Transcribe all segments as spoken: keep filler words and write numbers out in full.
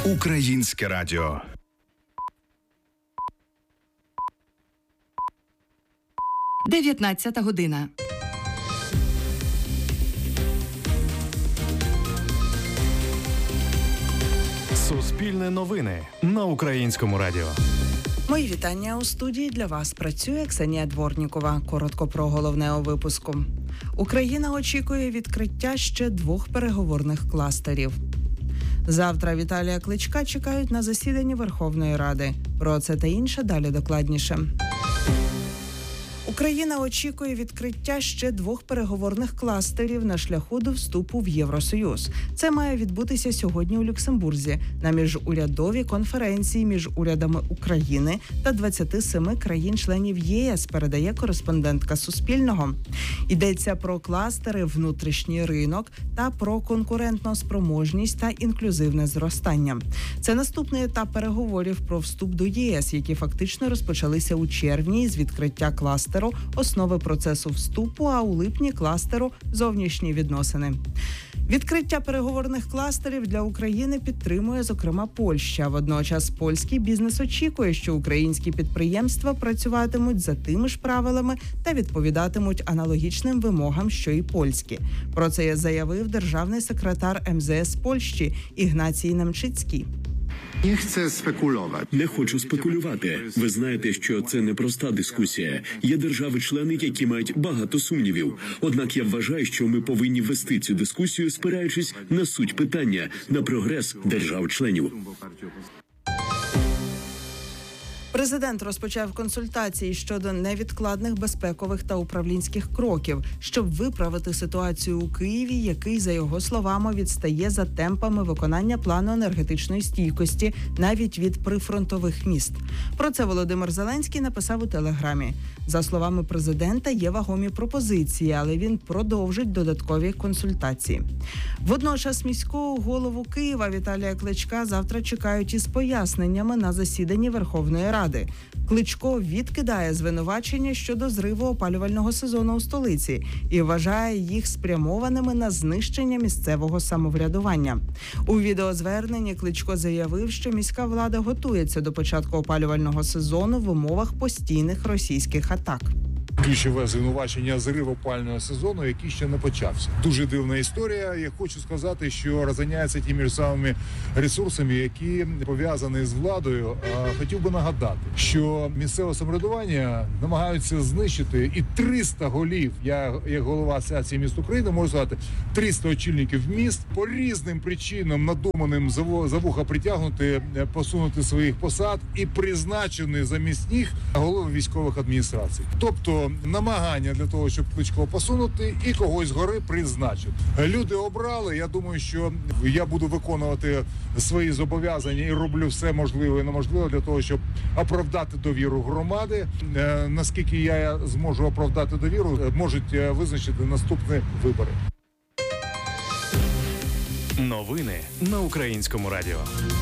Українське радіо. дев'ятнадцята година. Суспільне новини на Українському радіо. Мої вітання у студії. Для вас працює Ксенія Дворнікова. Коротко про головне у випуску. Україна очікує відкриття ще двох переговорних кластерів. Завтра Віталія Кличка чекають на засіданні Верховної Ради. Про це та інше далі докладніше. Україна очікує відкриття ще двох переговорних кластерів на шляху до вступу в Євросоюз. Це має відбутися сьогодні у Люксембурзі на міжурядовій конференції між урядами України та двадцяти семи країн-членів ЄС, передає кореспондентка Суспільного. Йдеться про кластери «Внутрішній ринок» та про конкурентну спроможність та інклюзивне зростання. Це наступний етап переговорів про вступ до ЄС, які фактично розпочалися у червні з відкриття кластеру основи процесу вступу, а у липні кластеру зовнішні відносини. Відкриття переговорних кластерів для України підтримує, зокрема, Польща. Водночас польський бізнес очікує, що українські підприємства працюватимуть за тими ж правилами та відповідатимуть аналогічним вимогам, що і польські. Про це заявив державний секретар ем зе ес Польщі Ігнацій Немчицький. Не хочу спекулювати. Не хочу спекулювати. Ви знаєте, що це непроста дискусія. Є держави-члени, які мають багато сумнівів. Однак я вважаю, що ми повинні вести цю дискусію, спираючись на суть питання, на прогрес держав-членів. Президент розпочав консультації щодо невідкладних безпекових та управлінських кроків, щоб виправити ситуацію у Києві, який, за його словами, відстає за темпами виконання плану енергетичної стійкості навіть від прифронтових міст. Про це Володимир Зеленський написав у Телеграмі. За словами президента, є вагомі пропозиції, але він продовжить додаткові консультації. Водночас міського голову Києва Віталія Кличка завтра чекають із поясненнями на засіданні Верховної Ради. Кличко відкидає звинувачення щодо зриву опалювального сезону у столиці і вважає їх спрямованими на знищення місцевого самоврядування. У відеозверненні Кличко заявив, що міська влада готується до початку опалювального сезону в умовах постійних російських атак. Ключове звинувачення зриву опалювального сезону, який ще не почався. Дуже дивна історія. Я хочу сказати, що розганяється тими ж самими ресурсами, які пов'язані з владою. Хотів би нагадати, що місцеве самоврядування намагаються знищити і триста голів. Я, як голова Асоціації міст України, можу сказати, триста очільників міст по різним причинам, надуманим за вуха притягнути, посунути своїх посад і призначені замість них голови військових адміністрацій. Тобто намагання для того, щоб Кличко посунути і когось згори призначити. Люди обрали, я думаю, що я буду виконувати свої зобов'язання і роблю все можливе і неможливе для того, щоб оправдати довіру громади. Наскільки я зможу оправдати довіру, можуть визначити наступні вибори. Новини на Українському радіо.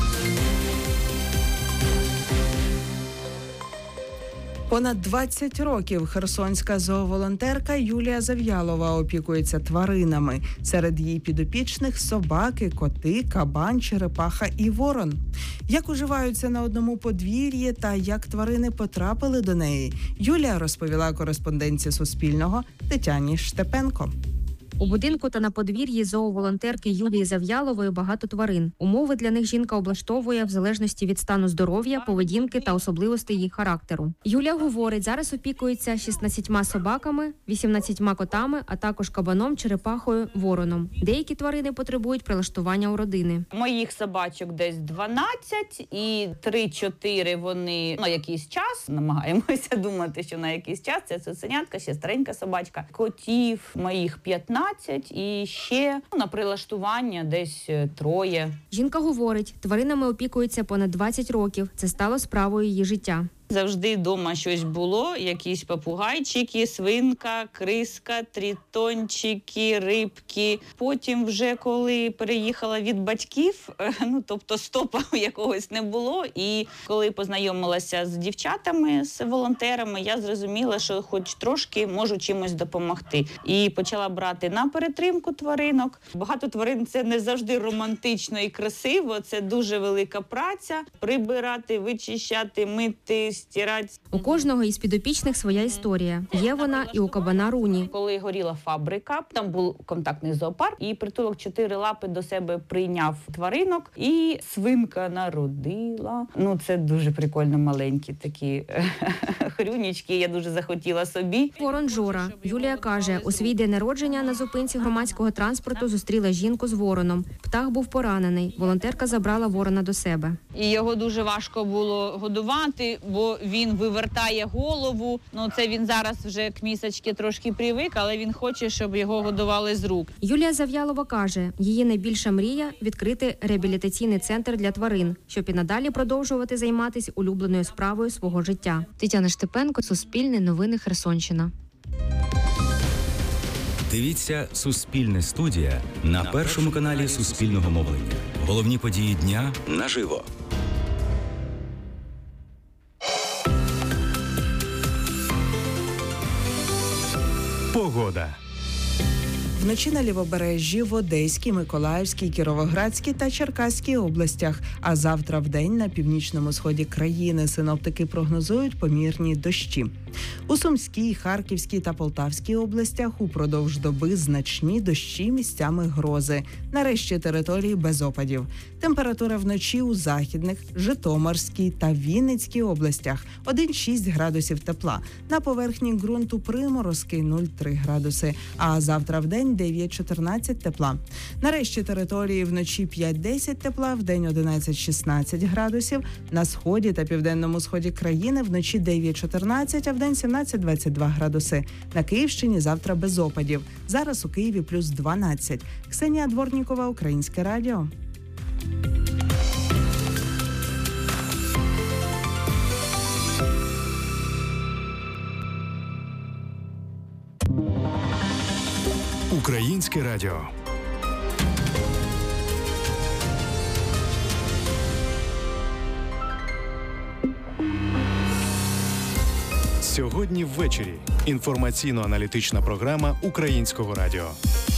Понад двадцять років херсонська зооволонтерка Юлія Зав'ялова опікується тваринами. Серед її підопічних – собаки, коти, кабан, черепаха і ворон. Як уживаються на одному подвір'ї та як тварини потрапили до неї, Юлія розповіла кореспондентці Суспільного Тетяні Штепенко. У будинку та на подвір'ї зооволонтерки Юлії Зав'ялової багато тварин. Умови для них жінка облаштовує в залежності від стану здоров'я, поведінки та особливостей їх характеру. Юлія говорить, зараз опікується шістнадцятьма собаками, вісімнадцятьма котами, а також кабаном, черепахою, вороном. Деякі тварини потребують прилаштування у родини. Моїх собачок десь дванадцять і три-чотири вони на якийсь час, намагаємося думати, що на якийсь час, це цуценятка, ще старенька собачка. Котів моїх п'ятнадцять і ще на прилаштування десь троє. Жінка говорить, тваринами опікується понад двадцять років. Це стало справою її життя. Завжди вдома щось було, якісь попугайчики, свинка, криска, трітончики, рибки. Потім вже коли переїхала від батьків, ну тобто стопа якогось не було. І коли познайомилася з дівчатами, з волонтерами, я зрозуміла, що хоч трошки можу чимось допомогти. І почала брати на перетримку тваринок. Багато тварин – це не завжди романтично і красиво, це дуже велика праця. Прибирати, вичищати, мити, стирати. У кожного із підопічних своя історія. Є вона і у кабана Руні. Коли горіла фабрика, там був контактний зоопарк, і притулок «Чотири лапи» до себе прийняв тваринок, і свинка народила. Ну, це дуже прикольно, маленькі такі хрюнічки, я дуже захотіла собі. Ворон Жора. Юлія каже, у свій день народження на зупинці громадського транспорту зустріла жінку з вороном. Птах був поранений. Волонтерка забрала ворона до себе. І його дуже важко було годувати, бо він вивертає голову. Ну, це він зараз вже к місячки трошки привик, але він хоче, щоб його годували з рук. Юлія Зав'ялова каже, її найбільша мрія – відкрити реабілітаційний центр для тварин, щоб і надалі продовжувати займатися улюбленою справою свого життя. Тетяна Штепенко, Суспільне новини, Херсонщина. Дивіться «Суспільне студія» на першому каналі Суспільного мовлення. Головні події дня наживо. Погода. Вночі на Лівобережжі, в Одеській, Миколаївській, Кіровоградській та Черкаській областях. А завтра вдень на північному сході країни синоптики прогнозують помірні дощі. У Сумській, Харківській та Полтавській областях упродовж доби значні дощі, місцями грози. Нарешті території без опадів. Температура вночі у Західних, Житомирській та Вінницькій областях – один-шість градусів тепла. На поверхні ґрунту приморозки – нуль-три градуси. А завтра вдень дев'ять-чотирнадцять тепла. Нарешті території вночі п'ять-десять тепла, вдень одинадцять-шістнадцять градусів. На сході та південному сході країни вночі дев'ять-чотирнадцять, а вдень сімнадцять-двадцять два градуси. На Київщині завтра без опадів. Зараз у Києві плюс дванадцять. Ксенія Дворнікова, Українське радіо. Українське радіо. Сьогодні ввечері. Інформаційно-аналітична програма Українського радіо.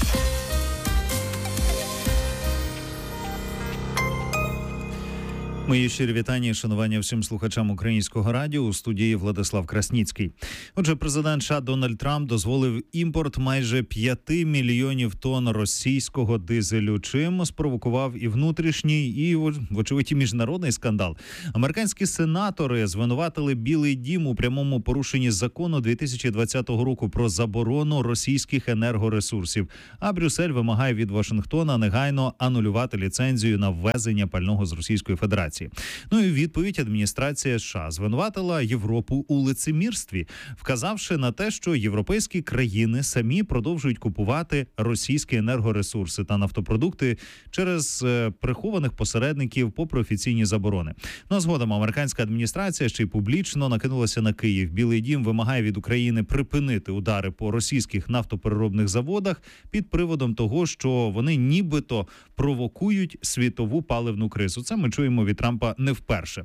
Мої щирі вітання і шанування всім слухачам Українського радіо. У студії Владислав Красніцький. Отже, президент США Дональд Трамп дозволив імпорт майже п'яти мільйонів тонн російського дизелю, чим спровокував і внутрішній, і, вочевидь, і міжнародний скандал. Американські сенатори звинуватили Білий дім у прямому порушенні закону дві тисячі двадцятого року про заборону російських енергоресурсів, а Брюссель вимагає від Вашингтона негайно анулювати ліцензію на ввезення пального з Російської Федерації. Ну і відповідь адміністрація США звинуватила Європу у лицемірстві, вказавши на те, що європейські країни самі продовжують купувати російські енергоресурси та нафтопродукти через е, прихованих посередників попри офіційні заборони. Ну а згодом американська адміністрація ще й публічно накинулася на Київ. Білий дім вимагає від України припинити удари по російських нафтопереробних заводах під приводом того, що вони нібито провокують світову паливну кризу. Це ми чуємо від Трампа не вперше.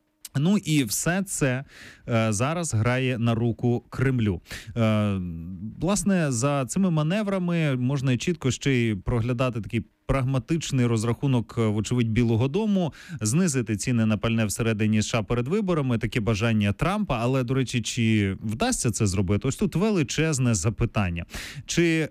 Ну і все це е, зараз грає на руку Кремлю. Е, власне, за цими маневрами можна чітко ще й проглядати такий прагматичний розрахунок, вочевидь, Білого дому, знизити ціни на пальне всередині США перед виборами, таке бажання Трампа. Але, до речі, чи вдасться це зробити? Ось тут величезне запитання. Чи е,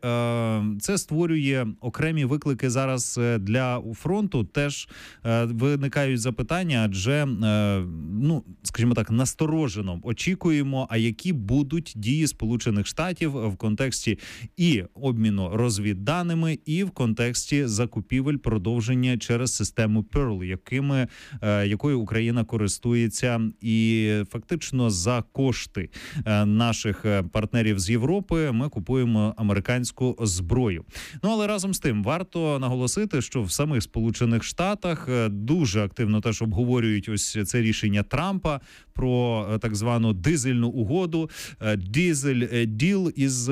це створює окремі виклики зараз для фронту? Теж е, виникають запитання, адже, е, ну, скажімо так, насторожено очікуємо, а які будуть дії Сполучених Штатів в контексті і обміну розвідданими, і в контексті закупівель продовження через систему Pearl, якими, е, якою Україна користується, і фактично за кошти е, наших партнерів з Європи ми купуємо американську зброю. Ну, але разом з тим варто наголосити, що в самих Сполучених Штатах дуже активно теж обговорюють ось це рішення Трампа про так звану дизельну угоду, дизель діл із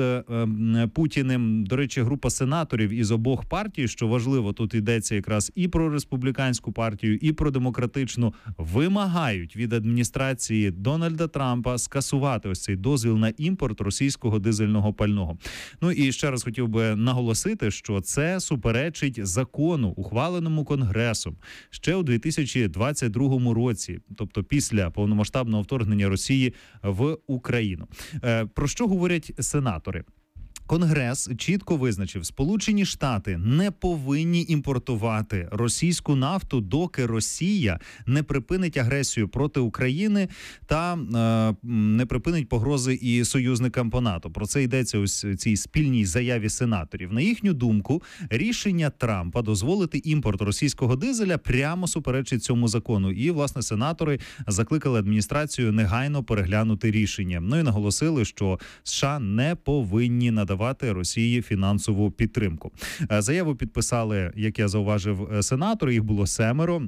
Путіним. До речі, група сенаторів із обох партій, що важливо, тут йдеться якраз і про республіканську партію, і про демократичну, вимагають від адміністрації Дональда Трампа скасувати ось цей дозвіл на імпорт російського дизельного пального. Ну і ще раз хотів би наголосити, що це суперечить закону, ухваленому Конгресом ще у дві тисячі двадцять другому році, тобто після повномасштабного вторгнення Росії в Україну. Про що говорять сенатори? Конгрес чітко визначив, Сполучені Штати не повинні імпортувати російську нафту, доки Росія не припинить агресію проти України та е, не припинить погрози і союзникам по НАТО. Про це йдеться у цій спільній заяві сенаторів. На їхню думку, рішення Трампа дозволити імпорт російського дизеля прямо суперечить цьому закону. І, власне, сенатори закликали адміністрацію негайно переглянути рішення. Ну і наголосили, що США не повинні надавати Росії фінансову підтримку. Заяву підписали, як я зауважив, сенатори, їх було семеро.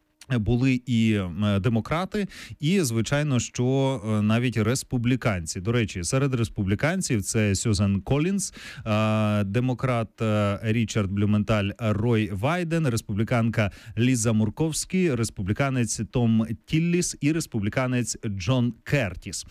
Були і демократи, і, звичайно, що навіть республіканці. До речі, серед республіканців це Сюзан Колінс, демократ Річард Блюменталь, Рой Вайден, республіканка Ліза Мурковський, республіканець Том Тілліс і республіканець Джон Кертіс.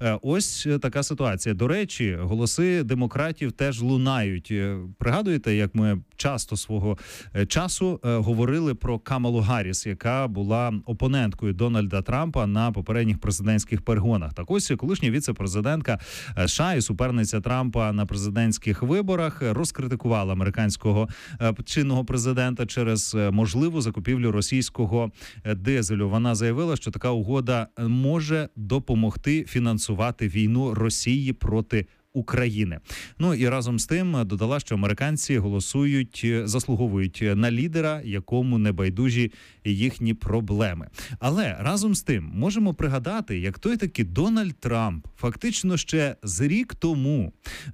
Ось така ситуація. До речі, голоси демократів теж лунають. Пригадуєте, як ми часто свого часу говорили про Камалу Гарріс, яка була опоненткою Дональда Трампа на попередніх президентських перегонах. Так ось колишня віце-президентка США і суперниця Трампа на президентських виборах розкритикувала американського чинного президента через можливу закупівлю російського дизелю. Вона заявила, що така угода може допомогти фінансувати війну Росії проти України. Ну і разом з тим додала, що американці голосують, заслуговують на лідера, якому не байдужі їхні проблеми. Але разом з тим можемо пригадати, як той таки Дональд Трамп фактично ще з рік тому,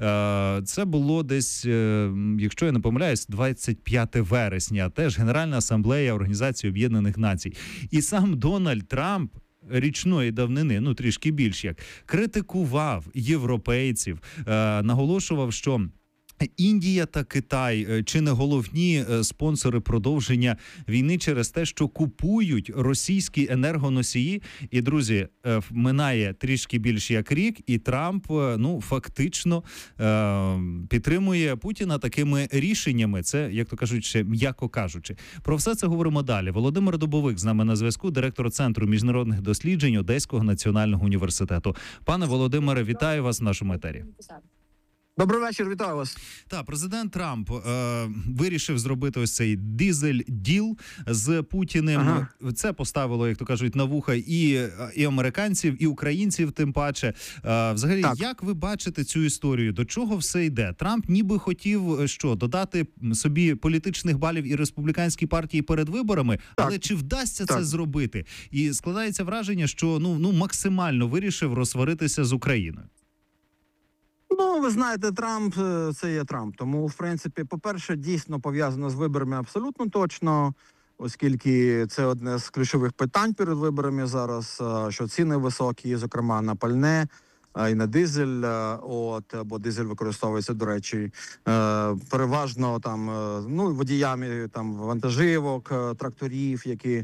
це було десь, якщо я не помиляюсь, двадцять п'яте вересня, теж Генеральна асамблея Організації Об'єднаних Націй. І сам Дональд Трамп річної давнини, ну трішки більш як, критикував європейців, е, наголошував, що Індія та Китай чи не головні спонсори продовження війни через те, що купують російські енергоносії. І, друзі, минає трішки більш як рік, і Трамп, ну, фактично підтримує Путіна такими рішеннями. Це, як то кажуть, ще м'яко кажучи. Про все це говоримо далі. Володимир Дубовик з нами на зв'язку, директор Центру міжнародних досліджень Одеського національного університету. Пане Володимире, вітаю вас в нашому етері. Добрий вечір, вітаю вас. Так, президент Трамп е, вирішив зробити ось цей дизель-діл з Путіним. Ага. Це поставило, як то кажуть, на вуха і, і американців, і українців тим паче. Е, взагалі, так. Як ви бачите цю історію? До чого все йде? Трамп ніби хотів, що, додати собі політичних балів і республіканській партії перед виборами, так. Але чи вдасться так. це зробити? І складається враження, що ну, ну максимально вирішив розсваритися з Україною. Ну, ви знаєте, Трамп – це є Трамп. Тому, в принципі, по-перше, дійсно пов'язано з виборами абсолютно точно, оскільки це одне з ключових питань перед виборами зараз, що ціни високі, зокрема на пальне і на дизель, от, бо дизель використовується, до речі, переважно там, ну, водіями там, вантажівок, тракторів, які...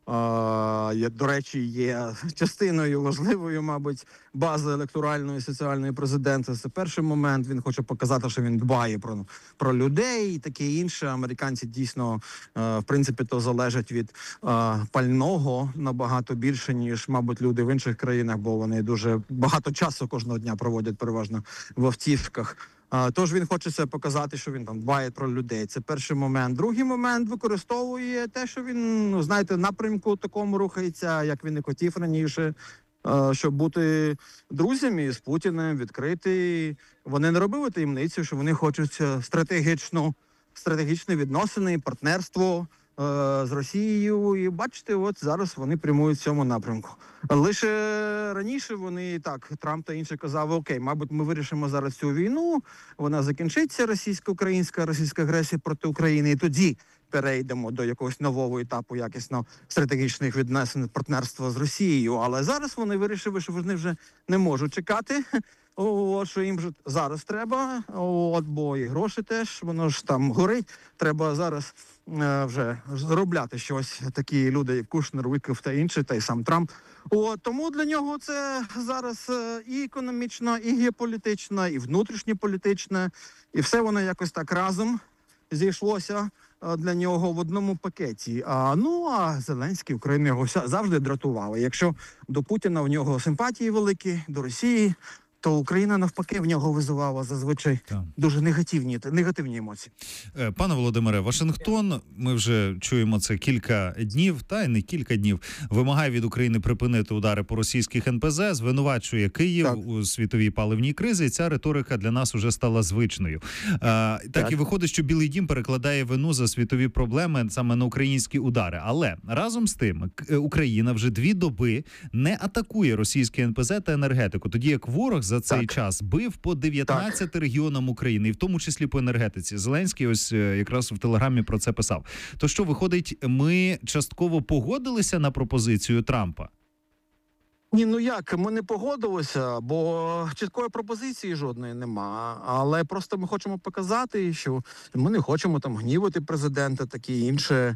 Uh, до речі, є частиною важливою, мабуть, бази електоральної соціальної президента. Це перший момент. Він хоче показати, що він дбає про, про людей і таке інше. Американці дійсно, uh, в принципі, то залежать від uh, пального набагато більше, ніж, мабуть, люди в інших країнах, бо вони дуже багато часу кожного дня проводять переважно в автівках. Тож він хоче це показати, що він там дбає про людей. Це перший момент. Другий момент використовує те, що він, ну, знаєте, напрямку такому рухається, як він і хотів раніше, щоб бути друзями з Путіним, відкрити. Вони не робили таємницю, що вони хочуть стратегічну, стратегічні відносини, партнерство з Росією, і бачите, от зараз вони прямують в цьому напрямку. Лише раніше вони, так, Трамп та інші казали, окей, мабуть, ми вирішимо зараз цю війну, вона закінчиться, російсько-українська, російська агресія проти України, і тоді перейдемо до якогось нового етапу якісно стратегічних відносин партнерства з Росією. Але зараз вони вирішили, що вони вже не можуть чекати. От, що їм вже зараз треба, от, бо і гроші теж, воно ж там горить. Треба зараз е, вже заробляти щось. Такі люди, як Кушнер, Віков та інші, та й сам Трамп. От, тому для нього це зараз е, і економічно, і геополітично, і внутрішньополітичне, і все воно якось так разом зійшлося е, для нього в одному пакеті. А, ну, а Зеленський, Україна його вся, завжди дратувала. Якщо до Путіна в нього симпатії великі, до Росії, то Україна навпаки в нього визивала зазвичай так. дуже негативні негативні емоції. Пане Володимире, Вашингтон, ми вже чуємо це кілька днів, та й не кілька днів, вимагає від України припинити удари по російських ен пе зет, звинувачує Київ так. у світовій паливній кризі. Ця риторика для нас уже стала звичною. А, так, так і виходить, що Білий дім перекладає вину за світові проблеми саме на українські удари. Але разом з тим Україна вже дві доби не атакує російські ен пе зет та енергетику, тоді як ворог за цей так. час бив по дев'ятнадцяти регіонам України, і в тому числі по енергетиці. Зеленський ось якраз в Телеграмі про це писав. То що, виходить, ми частково погодилися на пропозицію Трампа? Ні, ну як, ми не погодилися, бо чіткої пропозиції жодної нема. Але просто ми хочемо показати, що ми не хочемо там гнівати президента, таке інше.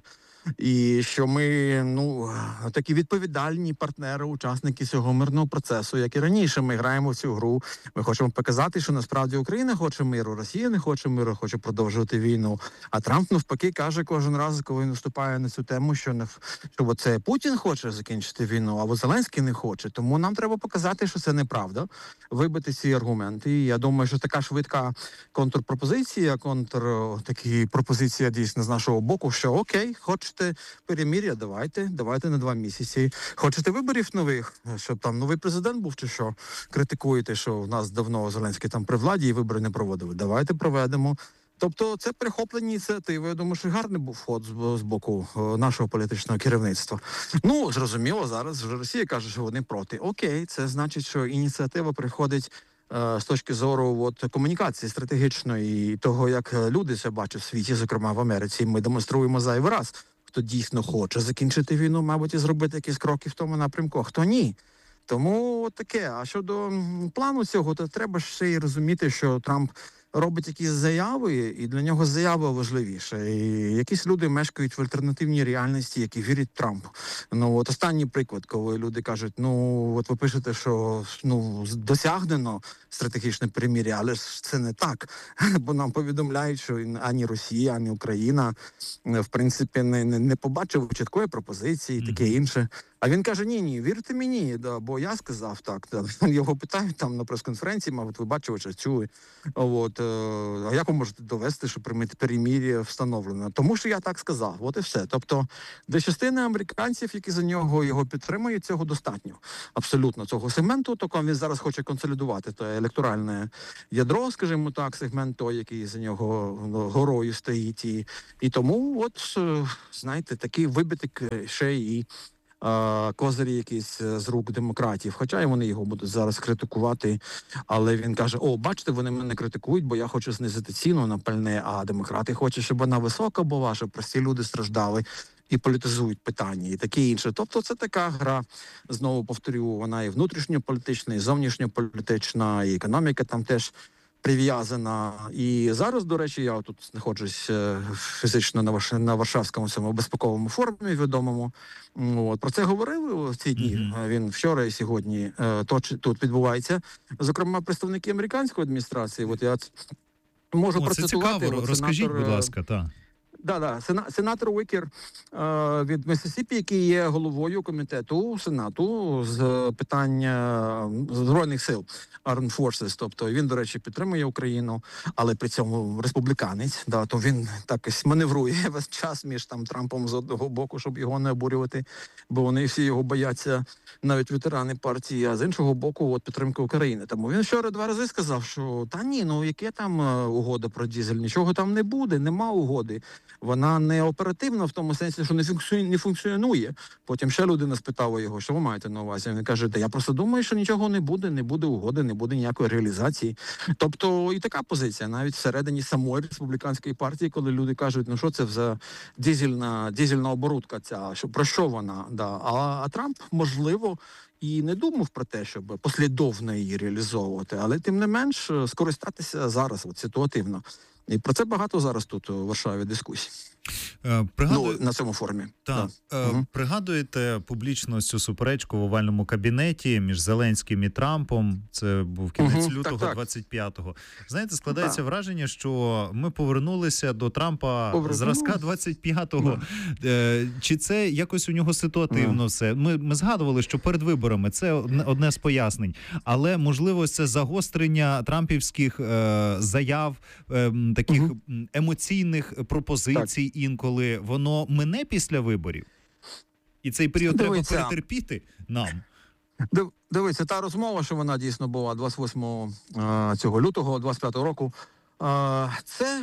І що ми, ну, такі відповідальні партнери, учасники цього мирного процесу, як і раніше. Ми граємо в цю гру. Ми хочемо показати, що насправді Україна хоче миру, Росія не хоче миру, хоче продовжувати війну. А Трамп навпаки каже кожен раз, коли він виступає на цю тему, що не що це Путін хоче закінчити війну, а Зеленський не хоче. Тому нам треба показати, що це неправда, вибити ці аргументи. І я думаю, що така швидка контрпропозиція, контр такі пропозиція дійсно з нашого боку, що окей, хоч Хочете перемир'я, давайте, давайте на два місяці. Хочете виборів нових, щоб там новий президент був чи що? Критикуєте, що в нас давно Зеленський там при владі і вибори не проводили. Давайте проведемо. Тобто це перехоплені ініціативи. Я думаю, що гарний був ход з, з боку нашого політичного керівництва. Ну, зрозуміло, зараз вже Росія каже, що вони проти. Окей, це значить, що ініціатива приходить з точки зору от, комунікації стратегічної і того, як люди це бачать в світі, зокрема в Америці. Ми демонструємо зайвий раз, хто дійсно хоче закінчити війну, мабуть, і зробити якісь кроки в тому напрямку, а хто ні. Тому от таке. А щодо плану цього, то треба ще й розуміти, що Трамп робить якісь заяви, і для нього заява важливіша. І якісь люди мешкають в альтернативній реальності, які вірять Трампу. Ну, от останній приклад, коли люди кажуть, ну, от ви пишете, що ну, досягнено стратегічне перемир'я, але ж це не так. Бо нам повідомляють, що ані Росія, ані Україна, в принципі, не, не, не побачили чіткої пропозиції і таке інше. А він каже, ні-ні, вірте мені, да, бо я сказав так. Да. Його питають там на прес-конференції, мабуть, ви бачили, чи чули. От, а як ви можете довести, що перемир'я встановлено? Тому що я так сказав, от і все. Тобто, для частини американців, які за нього його підтримують, цього достатньо. Абсолютно, цього сегменту, то він зараз хоче консолідувати те електоральне ядро, скажімо так, сегмент той, який за нього горою стоїть. І, і тому, от, знаєте, такий вибитик ще і козирі якісь з рук демократів, хоча і вони його будуть зараз критикувати, але він каже, о, бачите, вони мене критикують, бо я хочу знизити ціну на пальне, а демократи хочуть, щоб вона висока була, щоб прості люди страждали і політизують питання, і таке інше. Тобто це така гра, знову повторю, вона і внутрішньополітична, і зовнішньополітична, і економіка там теж прив'язана. І зараз, до речі, я тут знаходжусь фізично на, Варш... на Варшавському цьому безпековому форумі відомому. От, про це говорили в ці дні. Mm-hmm. Він вчора і сьогодні то, тут відбувається. Зокрема, представники американської адміністрації. От я можу О, процитувати. Це цікаво. Розкажіть, будь ласка, так. Да, да, Сена, сенатор Уікер е, від Миссисіпі, який є головою комітету Сенату з питання Збройних сил Armed Forces, тобто він, до речі, підтримує Україну, але при цьому республіканець, да, то він так ось маневрує весь час між там Трампом з одного боку, щоб його не обурювати, бо вони всі його бояться, навіть ветерани партії, а з іншого боку, от підтримка України. Тому він вчора два рази сказав, що та ні, ну яке там угода про дизель, нічого там не буде, нема угоди. вона не оперативна в тому сенсі, що не функціонує, не функціонує. Потім ще людина спитала його, що ви маєте на увазі? Він каже, та я просто думаю, що нічого не буде, не буде угоди, не буде ніякої реалізації. Тобто і така позиція, навіть всередині самої республіканської партії, коли люди кажуть, ну що це за дизельна, дизельна оборудка ця, що, про що вона? Да. А, а Трамп, можливо, і не думав про те, щоб послідовно її реалізовувати, але тим не менш скористатися зараз от, ситуативно. І про це багато зараз тут у Варшаві дискусій. Е, пригадую... Ну, на цьому форумі. Так. Да. Е, угу. Пригадуєте публічно цю суперечку в овальному кабінеті між Зеленським і Трампом? Це був кінець угу. лютого двадцять п'ятого. Знаєте, складається так. враження, що ми повернулися до Трампа Повернули. зразка двадцять п'ятого. Да. Е, чи це якось у нього ситуативно да. все? Ми, ми згадували, що перед виборами це одне, одне з пояснень. Але, можливо, це загострення трампівських е, заяв, е, таких угу. емоційних пропозицій так. інколи, воно мине після виборів? І цей період Дивіться. треба перетерпіти нам? Дивіться, та розмова, що вона дійсно була двадцять восьмого цього лютого двадцять п'ятого року, це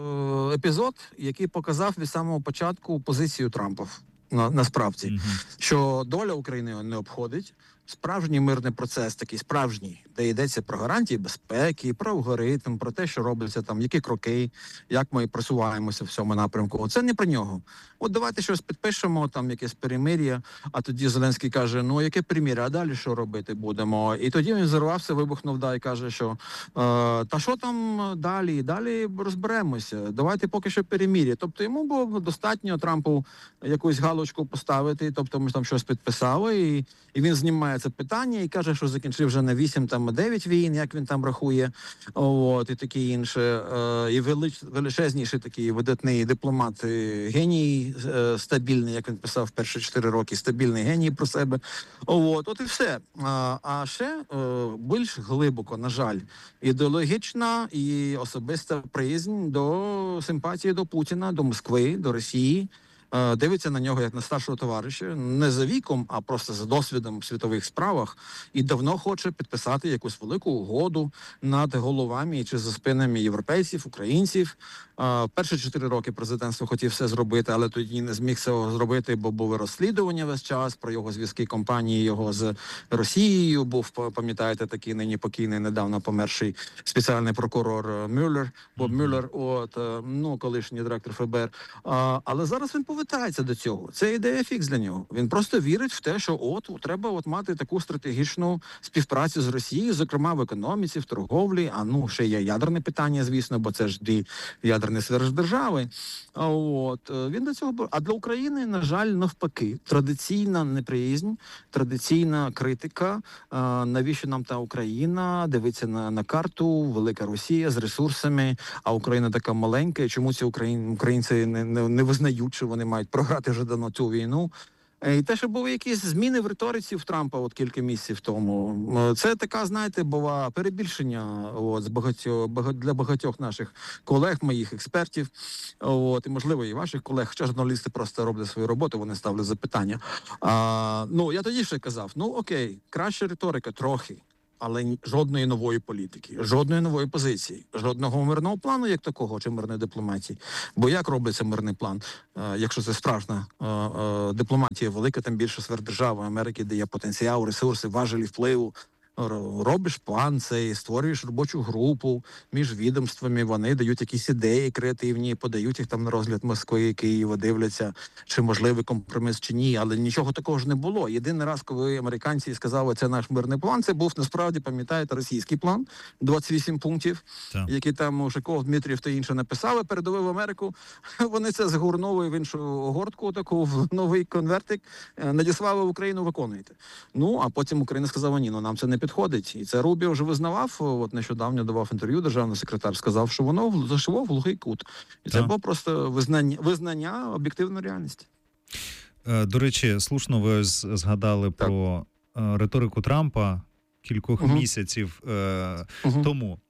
епізод, який показав від самого початку позицію Трампа. На, насправді, mm-hmm. що доля України не обходить. Справжній мирний процес, такий справжній, де йдеться про гарантії безпеки, про алгоритм, про те, що робиться там, які кроки, як ми просуваємося в цьому напрямку. Це не про нього. От давайте щось підпишемо, там якесь перемир'я, а тоді Зеленський каже, ну яке перемир'я, а далі що робити будемо? І тоді він зірвався, вибухнув, да, і каже, що е, та що там далі? Далі розберемося, давайте поки що перемир'я. Тобто йому було достатньо Трампу якусь галочку поставити, тобто ми там щось підписали, і, і він знімає це питання і каже, що закінчив вже на вісім там дев'ять війн, як він там рахує, от, і таке інше. Е, і велич, величезніший такий видатний дипломат, геній е, стабільний, як він писав в перші чотири роки, стабільний геній про себе. От, от і все. А, а ще е, більш глибоко, на жаль, ідеологічна і особиста приязнь до симпатії до Путіна, до Москви, до Росії. Дивиться на нього як на старшого товариша, не за віком, а просто за досвідом в світових справах, і давно хоче підписати якусь велику угоду над головами чи за спинами європейців, українців. Перші чотири роки президентство хотів все зробити, але тоді не зміг цього зробити, бо були розслідування весь час про його зв'язки компанії його з Росією. Був, пам'ятаєте, такий нині покійний, недавно померший спеціальний прокурор Мюллер, Боб Мюллер, от, ну, колишній директор еф бе ер. Але зараз він повертається до цього. Це ідея фікс для нього. Він просто вірить в те, що от треба от мати таку стратегічну співпрацю з Росією, зокрема в економіці, в торговлі, а ну ще є ядерне питання, звісно, бо це ж дві ядерні сверхдержави. А от він до цього, а для України, на жаль, навпаки, традиційна неприязнь, традиційна критика. А, навіщо нам та Україна? Дивиться на, на карту, велика Росія з ресурсами, а Україна така маленька. І чому ці україн, українці не, не, не визнають, що вони мають програти вже давно цю війну? І те, що були якісь зміни в риториці в Трампа от кілька місяців тому, це така, знаєте, була перебільшення от, з багатьох, багать, для багатьох наших колег, моїх експертів, от, і, можливо, і ваших колег, хоча журналісти просто роблять свою роботу, вони ставлять запитання. А, ну, я тоді ще казав, ну окей, краща риторика трохи, але жодної нової політики, жодної нової позиції, жодного мирного плану, як такого, чи мирної дипломатії. Бо як робиться мирний план, якщо це справжня дипломатія велика, там більше сверхдержави Америки, де є потенціал, ресурси, важелі впливу. Робиш план цей, створюєш робочу групу між відомствами, вони дають якісь ідеї креативні, подають їх там на розгляд Москви, Києва, дивляться, чи можливий компроміс, чи ні, але нічого такого ж не було. Єдиний раз, коли американці сказали, це наш мирний план, це був, насправді, пам'ятаєте, російський план, двадцять вісім пунктів, так. які там Ушаков, Дмитрієв та інше написали, передали в Америку, вони це згорнули в іншу огортку, таку, в новий конвертик, надіслали в Україну, виконуєте. Ну, а потім Україна сказала, ні, ну нам це не підходить. І це Рубіо вже визнавав, от нещодавно давав інтерв'ю, державний секретар сказав, що воно зайшло в глухий кут. І це було просто визнання, визнання об'єктивної реальності. До речі, слушно ви згадали так. про риторику Трампа кількох угу. місяців е, угу. тому.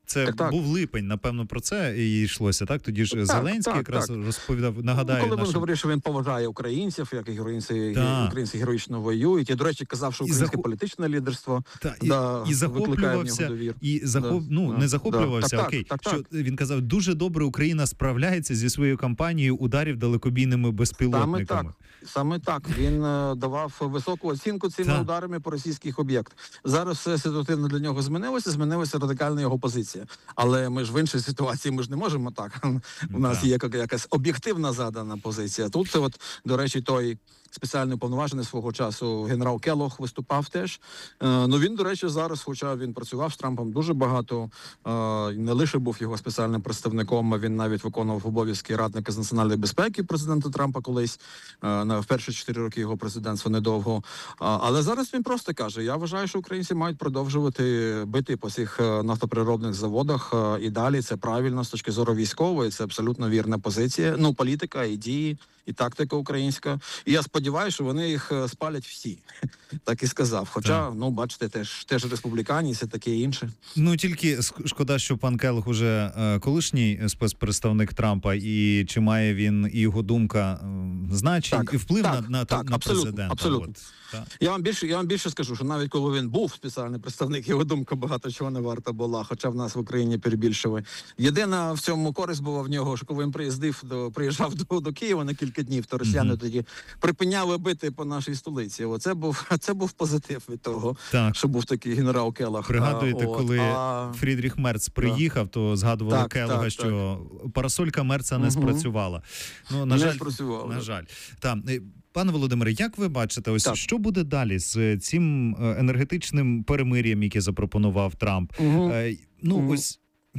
Це Так, так. був липень, напевно, про це і йшлося, так? Тоді ж Так, Зеленський так, якраз так. розповідав, нагадаю Ну, коли він нашим... говорив, що він поважає українців, як і українці, Так. українці героїчно воюють. І, до речі, казав, що І українське захоп- політичне лідерство Та, і, да, і викликає в нього захоплювався, довір. і захоп... Да, ну, да, не захоплювався, да. Так, окей, так, так, що так. він казав, дуже добре Україна справляється зі своєю кампанією ударів далекобійними Саме безпілотниками. так. Саме так. Він е, давав високу оцінку цими Так. ударами по російських об'єктах. Зараз все ситуативно для нього змінилося, змінилася радикальна його позиція. Але ми ж в іншій ситуації, ми ж не можемо так. У нас Так. є яка- якась об'єктивна задана позиція. Тут, це от, до речі, той спеціальний уповноважений свого часу генерал Келлог виступав теж. Е, ну він, до речі, зараз, хоча він працював з Трампом дуже багато, е, не лише був його спеціальним представником, а він навіть виконував обов'язки радника з національної безпеки президента Трампа колись, е, на в перші чотири роки його президентства недовго. А, але зараз він просто каже: я вважаю, що українці мають продовжувати бити по цих е, нафтоприробних заводах е, і далі. Це правильно з точки зору військової, це абсолютно вірна позиція. Ну, політика і дії, і тактика українська. І я сподіваюся, що вони їх е, спалять всі. Так і сказав. Хоча, ну, бачите, теж, теж республіканець і таке інше. Ну, тільки ск- шкода, що пан Келлог уже е, колишній спецпредставник Трампа, і чи має він і його думка е, значень Так, і вплив так, на, на, так, на абсолютно, президента. абсолютно. От, так. Я вам більше, я вам більше скажу, що навіть коли він був спеціальний представник, його думка багато чого не варта була, хоча в нас в Україні перебільшили. Єдина в цьому користь була в нього, що коли він приїздив до приїжджав до, до Києва на кілька днів, то росіяни Мгм. тоді припиняли бити по нашій столиці. Оце був це був позитив від того, Так. що був такий генерал Келлог. Пригадуєте, А, от, коли а... Фрідріх Мерц приїхав, то згадували Так, Келлога, так, що парасолька Мерца не Мгм. спрацювала. Ну, на Не жаль, спрацювала, на да. жаль. Та, е, пане Володимире, як ви бачите, ось Так. що буде далі з цим е, енергетичним перемир'ям, яке запропонував Трамп? Мгм. Е, ну, Мгм. ось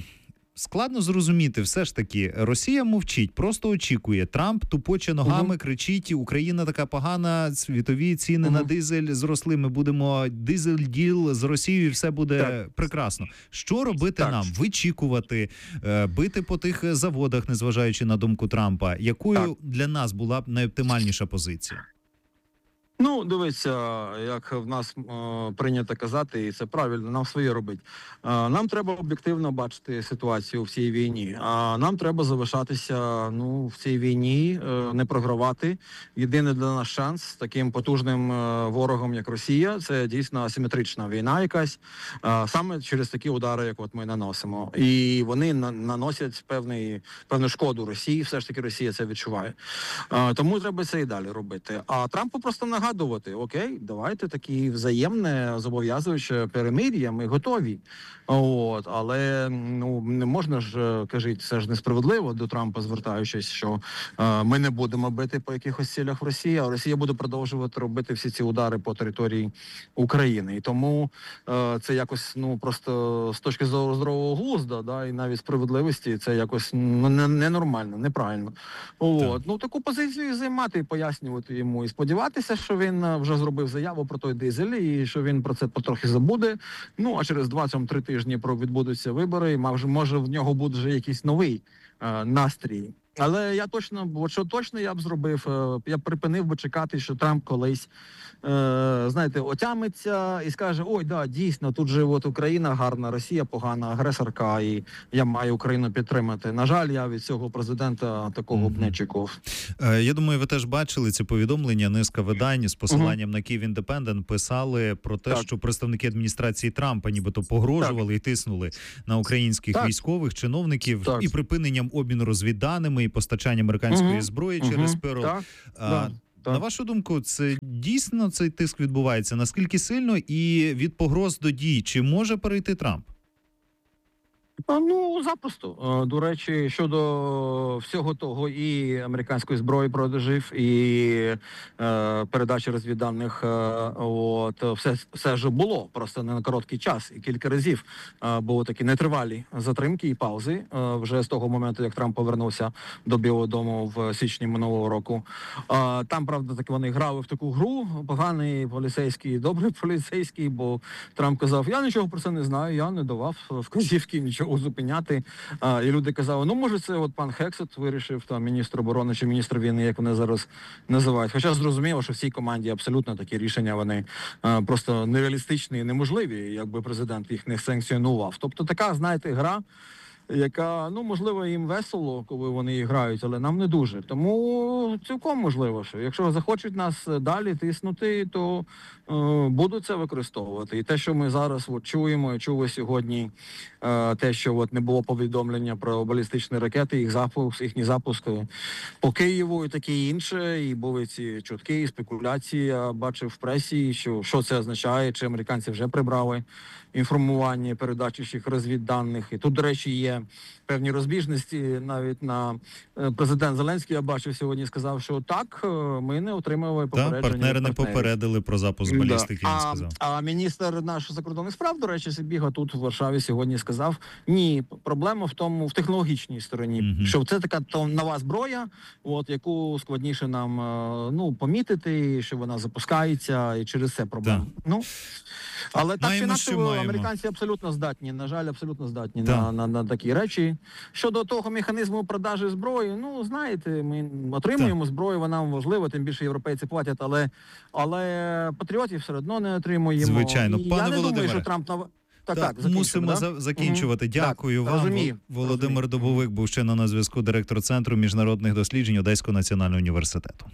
складно зрозуміти, все ж таки, Росія мовчить, просто очікує. Трамп тупоче ногами, Мгм. кричить: Україна така погана, світові ціни Мгм. на дизель зросли, ми будемо дизель-діл з Росією, і все буде Так. прекрасно. Що робити Так. нам? Вичікувати, е, бити по тих заводах, незважаючи на думку Трампа. Якою Так. для нас була б найоптимальніша позиція? Ну, дивіться, як в нас е, прийнято казати, і це правильно, нам своє робить. Е, нам треба об'єктивно бачити ситуацію в цій війні. А нам треба залишатися ну, в цій війні, е, не програвати. Єдиний для нас шанс з таким потужним е, ворогом, як Росія, це дійсно асиметрична війна якась, е, саме через такі удари, як от ми наносимо. І вони на, наносять певний, певну шкоду Росії, все ж таки Росія це відчуває. Е, тому треба це і далі робити. А Трампу просто нагадувати: окей, давайте такі взаємне зобов'язуюче перемир'я, ми готові. От, але ну не можна ж, кажіть, це ж несправедливо до Трампа, звертаючись, що е, ми не будемо бити по якихось цілях в Росії, а Росія буде продовжувати робити всі ці удари по території України. І тому е, це якось ну просто з точки зору здорового глузду, да, і навіть справедливості, це якось ну, не, ненормально, неправильно. От, ну таку позицію займати і пояснювати йому, і сподіватися, що він е, вже зробив заяву про той дизель, і що він про це потрохи забуде. Ну а через два-три тижні про відбудуться вибори, і може, може в нього буде вже якийсь новий е, настрій. Але я точно, от що точно я б зробив, е, я б припинив би чекати, що Трамп колись, е, знаєте, отямиться і скаже: ой, да, дійсно, тут же от Україна гарна, Росія погана, агресорка, і я маю Україну підтримати. На жаль, я від цього президента такого б не чекав. Е, Я думаю, ви теж бачили ці повідомлення. Низка видань з посиланням на Київ Індепендент писали про те, Так. що представники адміністрації Трампа нібито погрожували і тиснули на українських Так. військових чиновників Так. і припиненням обміну розвідданими і постачання американської Мгм. зброї Мгм. через Перл. Так. А, Да. Так. На вашу думку, це дійсно цей тиск відбувається? Наскільки сильно і від погроз до дій? Чи може перейти Трамп? А, Ну, запросто. Е, До речі, щодо всього того, і американської зброї продажів, і е, передачі розвідданих, е, от, все, все ж було, просто не на короткий час. І кілька разів е, були такі нетривалі затримки і паузи е, вже з того моменту, як Трамп повернувся до Білого дому в січні минулого року. Е, там, правда, так вони грали в таку гру, поганий поліцейський, добрий поліцейський, бо Трамп казав: я нічого про це не знаю, я не давав вказівки, нічого кого зупиняти. А, і люди казали, ну може це от пан Хексет вирішив, там міністр оборони чи міністр війни, як вони зараз називають. Хоча зрозуміло, що в цій команді абсолютно такі рішення, вони а, просто нереалістичні і неможливі, якби президент їх не санкціонував. Тобто така, знаєте, гра, яка, ну, можливо, їм весело, коли вони грають, але нам не дуже. Тому цілком можливо, що якщо захочуть нас далі тиснути, то е, будуть це використовувати. І те, що ми зараз от, чуємо, і чули сьогодні, е, те, що от, не було повідомлення про балістичні ракети, їх запуск, їхні запуски по Києву і таке інше, і були ці чутки, і спекуляції, я бачив в пресі, що, що це означає, чи американці вже прибрали інформування, передачі їх розвідданих. І тут, до речі, є певні розбіжності. Навіть на президент Зеленський, я бачив сьогодні, сказав, що так, ми не отримали попередження. Так, партнери не попередили про запуск балістики, да. він сказав. А, а міністр наш закордонних справ, до речі, Сибіга тут в Варшаві сьогодні сказав, ні, проблема в тому, в технологічній стороні, mm-hmm. що це така то нова зброя, от, яку складніше нам, ну, помітити, що вона запускається, і через це проблема. Ну, але так чи інакше, американці абсолютно здатні, на жаль, абсолютно здатні на, на, на такі речі. Щодо того механізму продажі зброї, ну, знаєте, ми отримуємо так. зброю, вона важлива, тим більше європейці платять, але, але патріотів все одно не отримуємо. Звичайно. І Пане я не Володимире, думаю, що Трамп... Так, так, так мусимо да? за- закінчувати. Угу. Дякую так, вам. розумію. Володимир розумію. Дубовик був ще на зв'язку, директор Центру міжнародних досліджень Одеського національного університету.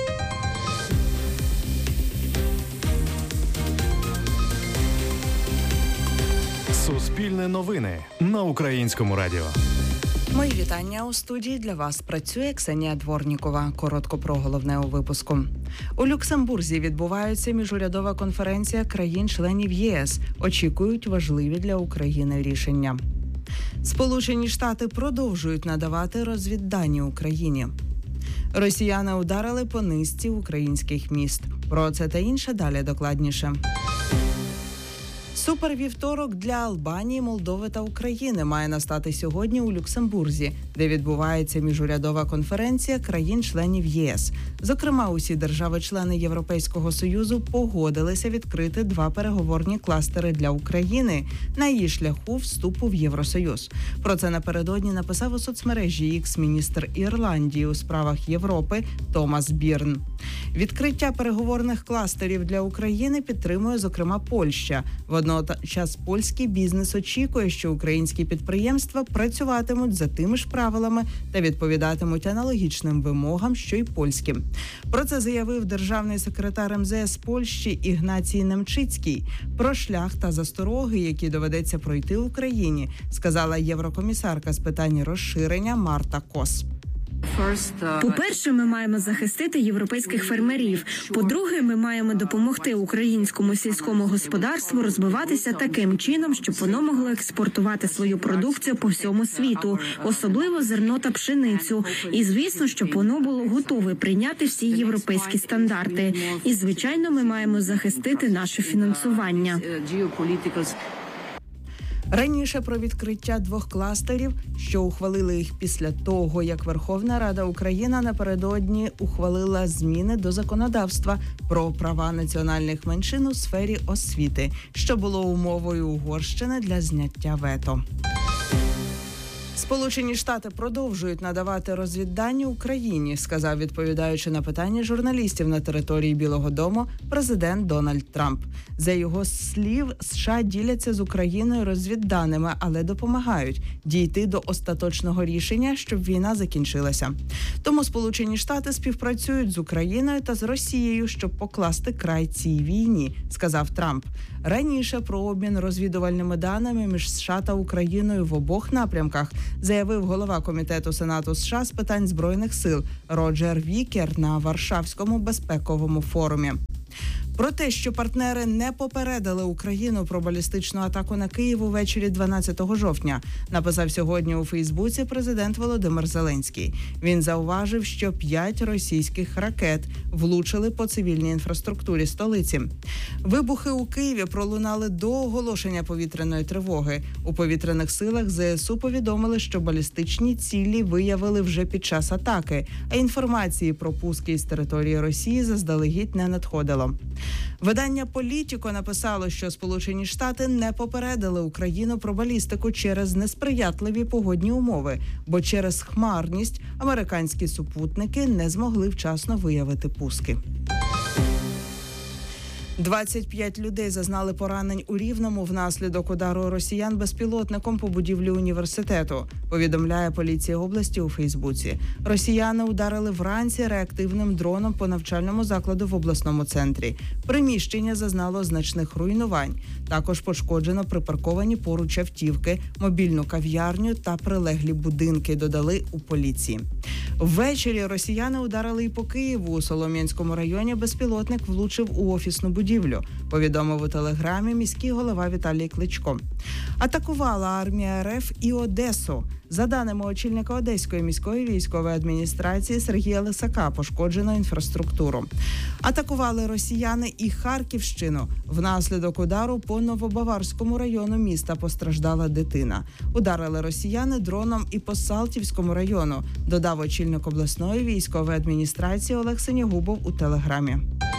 Суспільне новини на Українському радіо. Мої вітання. У студії для вас працює Ксенія Дворнікова. Коротко про головне у випуску. У Люксембурзі відбувається міжурядова конференція країн-членів ЄС. Очікують важливі для України рішення. Сполучені Штати продовжують надавати розвіддані Україні. Росіяни ударили по низці українських міст. Про це та інше далі докладніше. Супервівторок для Албанії, Молдови та України має настати сьогодні у Люксембурзі, де відбувається міжурядова конференція країн-членів ЄС. Зокрема, усі держави-члени Європейського Союзу погодилися відкрити два переговорні кластери для України на її шляху вступу в Євросоюз. Про це напередодні написав у соцмережі X міністр Ірландії у справах Європи Томас Бірн. Відкриття переговорних кластерів для України підтримує, зокрема, Польща. Водночас польський бізнес очікує, що українські підприємства працюватимуть за тими ж правилами та відповідатимуть аналогічним вимогам, що й польським. Про це заявив державний секретар ем зе ес Польщі Ігнацій Немчицький. Про шлях та застороги, які доведеться пройти Україні, сказала єврокомісарка з питань розширення Марта Кос. По-перше, ми маємо захистити європейських фермерів. По-друге, ми маємо допомогти українському сільському господарству розвиватися таким чином, щоб воно могло експортувати свою продукцію по всьому світу, особливо зерно та пшеницю. І, звісно, щоб воно було готове прийняти всі європейські стандарти. І, звичайно, ми маємо захистити наше фінансування. Раніше про відкриття двох кластерів, що ухвалили їх після того, як Верховна Рада України напередодні ухвалила зміни до законодавства про права національних меншин у сфері освіти, що було умовою Угорщини для зняття вето. Сполучені Штати продовжують надавати розвіддані Україні, сказав, відповідаючи на питання журналістів на території Білого дому, президент Дональд Трамп. За його слів, США діляться з Україною розвідданими, але допомагають дійти до остаточного рішення, щоб війна закінчилася. Тому Сполучені Штати співпрацюють з Україною та з Росією, щоб покласти край цій війні, сказав Трамп. Раніше про обмін розвідувальними даними між США та Україною в обох напрямках заявив голова Комітету Сенату США з питань Збройних сил Роджер Вікер на Варшавському безпековому форумі. Про те, що партнери не попередили Україну про балістичну атаку на Київ увечері дванадцятого жовтня, написав сьогодні у Фейсбуці президент Володимир Зеленський. Він зауважив, що п'ять російських ракет влучили по цивільній інфраструктурі столиці. Вибухи у Києві пролунали до оголошення повітряної тривоги. У повітряних силах зе ес у повідомили, що балістичні цілі виявили вже під час атаки, а інформації про пуски із території Росії заздалегідь не надходило. Видання «Політіко» написало, що Сполучені Штати не попередили Україну про балістику через несприятливі погодні умови, бо через хмарність американські супутники не змогли вчасно виявити пуски. двадцять п'ять людей зазнали поранень у Рівному внаслідок удару росіян безпілотником по будівлі університету, повідомляє поліція області у Фейсбуці. Росіяни ударили вранці реактивним дроном по навчальному закладу в обласному центрі. Приміщення зазнало значних руйнувань. Також пошкоджено припарковані поруч автівки, мобільну кав'ярню та прилеглі будинки, додали у поліції. Ввечері росіяни ударили і по Києву. У Солом'янському районі безпілотник влучив у офісну будівлю, повідомив у телеграмі міський голова Віталій Кличко. Атакувала армія РФ і Одесу. За даними очільника Одеської міської військової адміністрації Сергія Лисака, пошкоджено інфраструктуру. Атакували росіяни і Харківщину. Внаслідок удару по Новобаварському району міста постраждала дитина. Ударили росіяни дроном і по Салтівському району, додав очільник обласної військової адміністрації Олег Синягубов у телеграмі.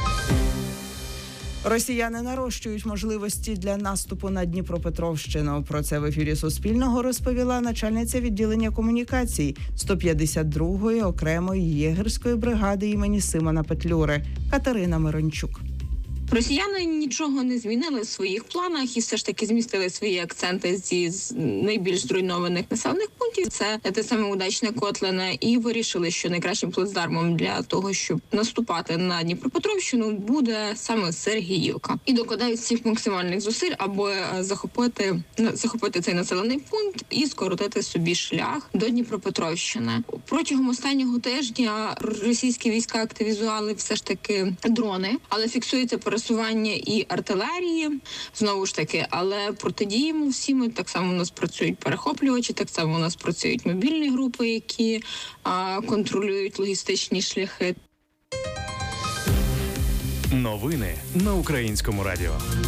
Росіяни нарощують можливості для наступу на Дніпропетровщину. Про це в ефірі Суспільного розповіла начальниця відділення комунікацій сто п'ятдесят другої окремої єгерської бригади імені Симона Петлюри Катерина Мирончук. Росіяни нічого не змінили в своїх планах і все ж таки змістили свої акценти зі найбільш зруйнованих населених пунктів. Це те саме Удачне, Котлине, і вирішили, що найкращим плацдармом для того, щоб наступати на Дніпропетровщину, буде саме Сергіївка. І докладають всіх максимальних зусиль, аби захопити, захопити цей населений пункт і скоротити собі шлях до Дніпропетровщини. Протягом останнього тижня російські війська активізували все ж таки дрони, але фіксується пересування і артилерії, знову ж таки, але протидіємо всім. Так само у нас працюють перехоплювачі, так само у нас працюють мобільні групи, які а, контролюють логістичні шляхи. Новини на Українському радіо.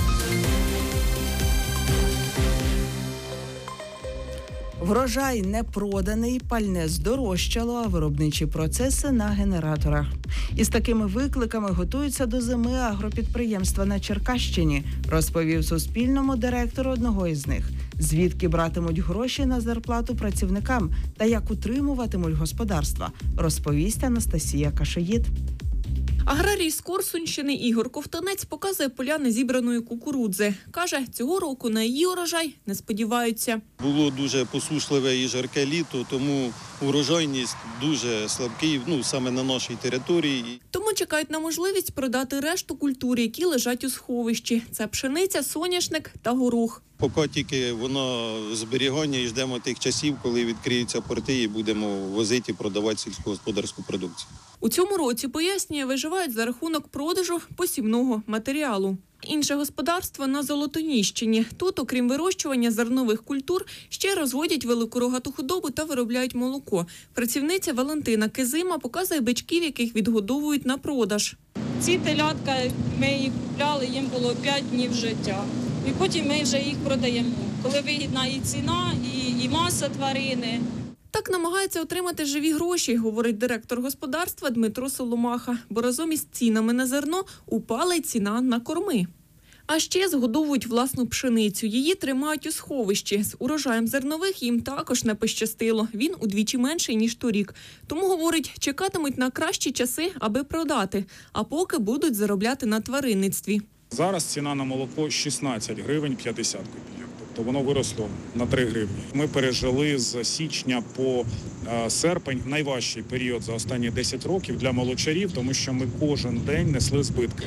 Врожай не проданий, пальне здорожчало, а виробничі процеси на генераторах. Із такими викликами готуються до зими агропідприємства на Черкащині, розповів Суспільному директор одного із них. Звідки братимуть гроші на зарплату працівникам та як утримуватимуть господарства, розповість Анастасія Кашеїд. Аграрій з Корсунщини Ігор Ковтанець показує поля незібраної кукурудзи. Каже, цього року на її урожай не сподіваються. Було дуже посушливе і жарке літо, тому урожайність дуже слабкий, ну, саме на нашій території. Тому чекають на можливість продати решту культур, які лежать у сховищі. Це пшениця, соняшник та горох. Поки тільки воно зберігання і ждемо тих часів, коли відкриються порти і будемо возити і продавати сільськогосподарську продукцію. У цьому році, пояснює, виживають за рахунок продажу посівного матеріалу. Інше господарство на Золотоніщині. Тут, окрім вирощування зернових культур, ще розводять велику рогату худобу та виробляють молоко. Працівниця Валентина Кизима показує бичків, яких відгодовують на продаж. Ці телятка, ми їх купляли, їм було п'ять днів життя. І потім ми вже їх продаємо. Коли вигідна і ціна, і, і маса тварини. Так намагається отримати живі гроші, говорить директор господарства Дмитро Соломаха. Бо разом із цінами на зерно упала й ціна на корми. А ще згодовують власну пшеницю. Її тримають у сховищі. З урожаєм зернових їм також не пощастило. Він удвічі менший, ніж торік. Тому, говорить, чекатимуть на кращі часи, аби продати. А поки будуть заробляти на тваринництві. Зараз ціна на молоко шістнадцять гривень п'ятдесят копійок. Тобто воно виросло на три гривні. Ми пережили з січня по серпень найважчий період за останні десять років для молочарів, тому що ми кожен день несли збитки.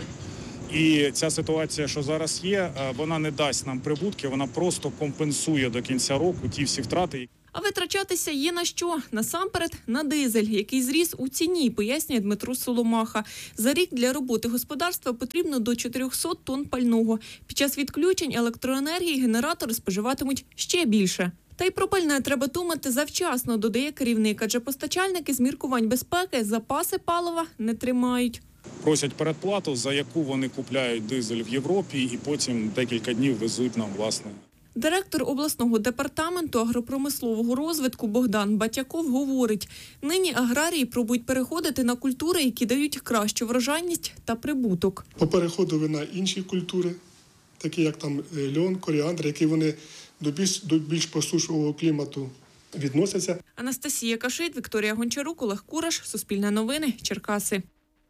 І ця ситуація, що зараз є, вона не дасть нам прибутки, вона просто компенсує до кінця року ті всі втрати. А витрачатися є на що? Насамперед на дизель, який зріс у ціні, пояснює Дмитро Соломаха. За рік для роботи господарства потрібно до чотириста тонн пального. Під час відключень електроенергії генератори споживатимуть ще більше. Та й про пальне треба думати завчасно, додає керівник, адже постачальники з міркувань безпеки запаси палива не тримають. Просять передплату, за яку вони купляють дизель в Європі і потім декілька днів везуть нам, власне. Директор обласного департаменту агропромислового розвитку Богдан Батяков говорить, нині аграрії пробують переходити на культури, які дають кращу врожайність та прибуток. Попереходили на інші культури, такі як там льон, коріандр, які вони до більш, до більш посушливого клімату відносяться. Анастасія Кашит, Вікторія Гончарук, Олег Кураш, Суспільне новини, Черкаси.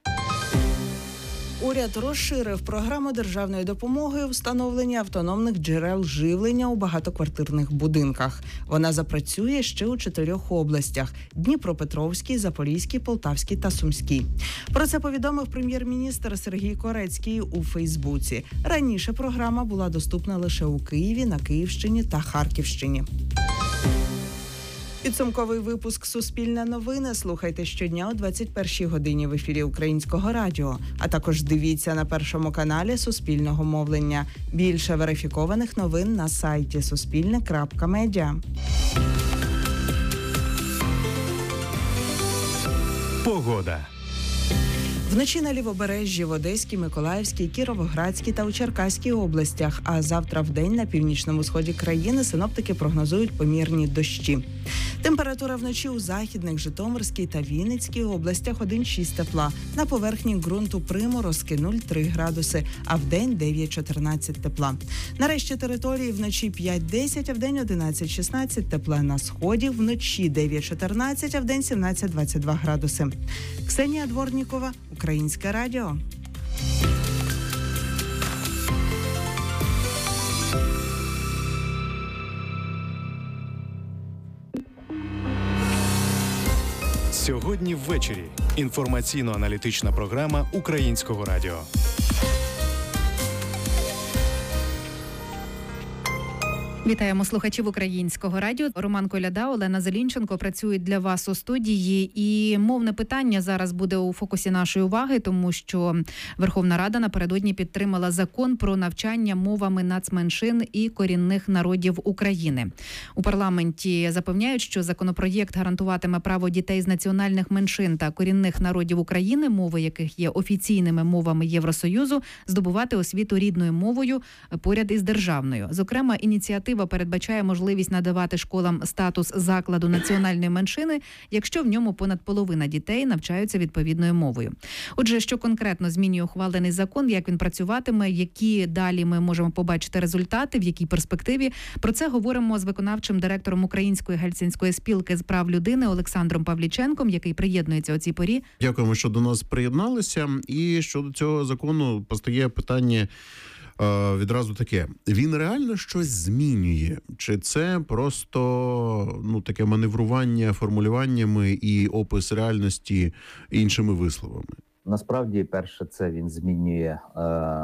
Уряд розширив програму державної допомоги у встановленні автономних джерел живлення у багатоквартирних будинках. Вона запрацює ще у чотирьох областях – Дніпропетровській, Запорізькій, Полтавській та Сумській. Про це повідомив прем'єр-міністр Сергій Корецький у Фейсбуці. Раніше програма була доступна лише у Києві, на Київщині та Харківщині. Підсумковий випуск «Суспільне новини» слухайте щодня о двадцять першій годині в ефірі Українського радіо, а також дивіться на Першому каналі Суспільного мовлення. Більше верифікованих новин на сайті суспільне крапка медіа. Погода. Вночі на Лівобережжі, в Одеській, Миколаївській, Кіровоградській та у Черкаській областях, а завтра вдень на північному сході країни синоптики прогнозують помірні дощі. Температура вночі у Західних, Житомирській та Вінницькій областях один-шість тепла. На поверхні ґрунту приморозки нуль-три градуси, а вдень дев'ять-чотирнадцять тепла. На решті території вночі п'ять-десять, а вдень одинадцять-шістнадцять тепла. На сході вночі дев'ять-чотирнадцять, а вдень сімнадцять-двадцять два градуси. Ксенія Дворнікова, Українське радіо. Сьогодні ввечері. Інформаційно-аналітична програма Українського радіо. Вітаємо слухачів Українського радіо. Роман Коляда, Олена Зелінченко працюють для вас у студії. І мовне питання зараз буде у фокусі нашої уваги, тому що Верховна Рада напередодні підтримала закон про навчання мовами нацменшин і корінних народів України. У парламенті запевняють, що законопроєкт гарантуватиме право дітей з національних меншин та корінних народів України, мови яких є офіційними мовами Євросоюзу, здобувати освіту рідною мовою поряд із державною. Зокрема, ініціатива передбачає можливість надавати школам статус закладу національної меншини, якщо в ньому понад половина дітей навчаються відповідною мовою. Отже, що конкретно змінює ухвалений закон, як він працюватиме, які далі ми можемо побачити результати, в якій перспективі. Про це говоримо з виконавчим директором Української гельсінської спілки з прав людини Олександром Павліченком, який приєднується у цій порі. Дякуємо, що до нас приєдналися. І щодо цього закону постає питання відразу таке. Він реально щось змінює? Чи це просто ну таке маневрування формулюваннями і опис реальності іншими висловами? Насправді, перше, це він змінює е,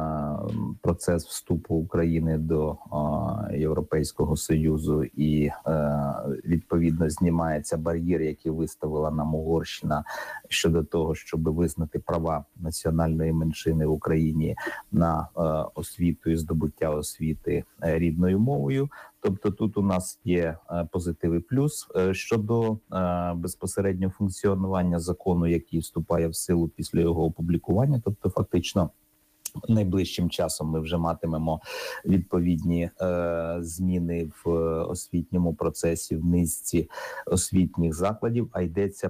процес вступу України до е, Європейського Союзу і, е, відповідно, знімається бар'єр, який виставила нам Угорщина щодо того, щоб визнати права національної меншини в Україні на е, освіту і здобуття освіти е, рідною мовою. Тобто тут у нас є позитив і плюс. Щодо безпосередньо функціонування закону, який вступає в силу після його опублікування, тобто фактично найближчим часом ми вже матимемо відповідні е, зміни в освітньому процесі, в низці освітніх закладів, а йдеться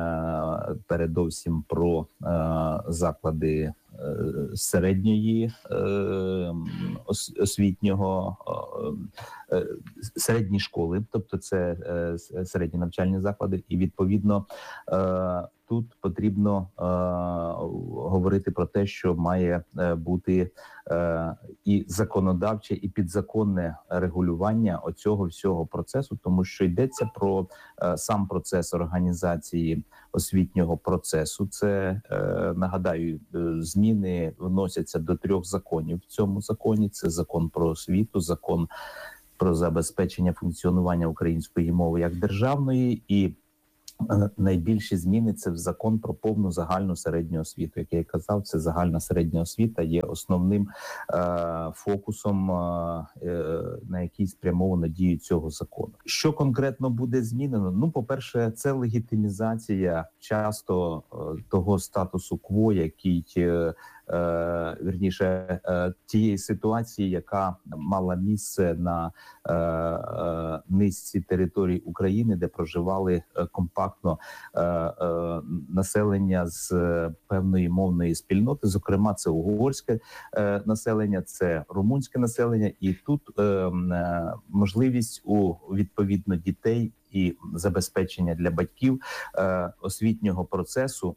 е, передовсім про е, заклади середньої освітнього середні школи, тобто це середні навчальні заклади, і відповідно тут потрібно говорити про те, що має бути і законодавче, і підзаконне регулювання оцього всього процесу, тому що йдеться про сам процес організації освітнього процесу. Це, нагадаю, зміни вносяться до трьох законів в цьому законі. Це закон про освіту, закон про забезпечення функціонування української мови як державної, і найбільші зміни – це в закон про повну загальну середню освіту. Як я і казав, це загальна середня освіта є основним е, фокусом, е, на який спрямовано дію цього закону. Що конкретно буде змінено? Ну, по-перше, це легітимізація часто е, того статусу кво, який е, вірніше е, тієї ситуації, яка мала місце на е, е, низці територій України, де проживали е, компактно е, е, населення з е, певної мовної спільноти. Зокрема, це угорське е, населення, це румунське населення, і тут е, е, можливість у відповідно дітей і забезпечення для батьків е, освітнього процесу